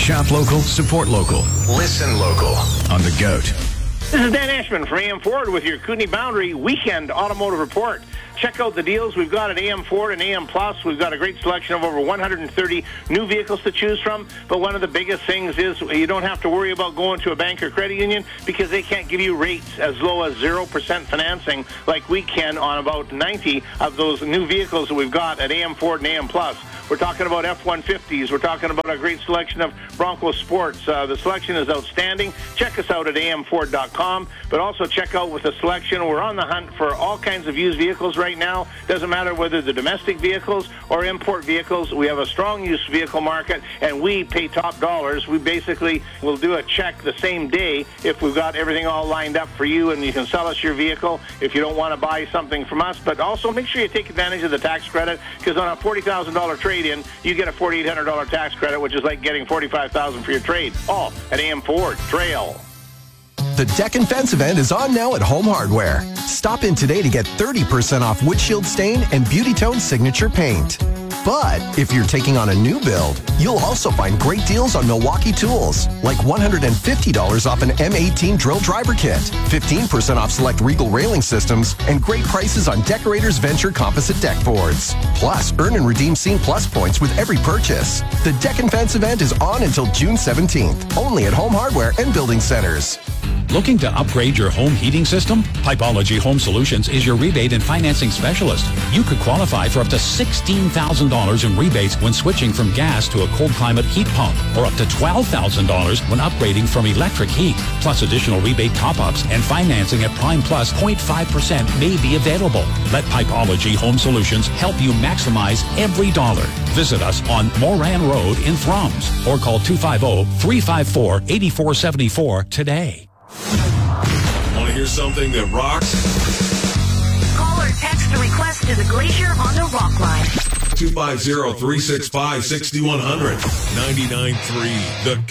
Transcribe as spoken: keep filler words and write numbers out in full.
Shop local, support local. Listen local on The Goat. This is Dan Ashman from A M Ford with your Kootenai Boundary Weekend Automotive Report. Check out the deals we've got at A M Ford and A M Plus. We've got a great selection of over one hundred thirty new vehicles to choose from. But one of the biggest things is you don't have to worry about going to a bank or credit union because they can't give you rates as low as zero percent financing like we can on about ninety of those new vehicles that we've got at A M Ford and A M Plus. We're talking about F one fifties. We're talking about a great selection of Bronco Sports. Uh, the selection is outstanding. Check us out at A M Ford dot com, but also check out with the selection. We're on the hunt for all kinds of used vehicles right now. Doesn't matter whether they're domestic vehicles or import vehicles. We have a strong used vehicle market, and we pay top dollars. We basically will do a check the same day if we've got everything all lined up for you, and you can sell us your vehicle if you don't want to buy something from us. But also make sure you take advantage of the tax credit, because on a forty thousand dollars trade-in, you get a four thousand eight hundred dollars tax credit, which is like getting forty-five thousand dollars for your trade. All at A M Ford Trail. The Deck and Fence event is on now at Home Hardware. Stop in today to get thirty percent off Wood Shield Stain and Beauty Tone Signature Paint. But if you're taking on a new build, you'll also find great deals on Milwaukee tools, like one hundred fifty dollars off an M eighteen drill driver kit, fifteen percent off select Regal railing systems, and great prices on Decorators Venture composite deck boards. Plus, earn and redeem Scene Plus points with every purchase. The Deck and Fence event is on until June seventeenth, only at Home Hardware and Building Centers. Looking to upgrade your home heating system? Pipeology Home Solutions is your rebate and financing specialist. You could qualify for up to sixteen thousand dollars in rebates when switching from gas to a cold climate heat pump, or up to twelve thousand dollars when upgrading from electric heat. Plus additional rebate top-ups and financing at Prime Plus zero point five percent may be available. Let Pipeology Home Solutions help you maximize every dollar. Visit us on Moran Road in Thrums or call two five zero, three five four, eight four seven four today. Want to hear something that rocks? Call or text the request to the Glacier Honda Rock Line. two five zero, three six five, six one zero zero. ninety-nine point three The